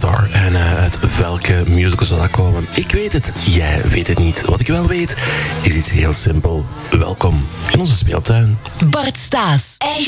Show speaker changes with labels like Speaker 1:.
Speaker 1: Star. En uit welke musical zal dat komen? Ik weet het, jij weet het niet. Wat ik wel weet, is iets heel simpel. Welkom in onze speeltuin.
Speaker 2: Bart Staes.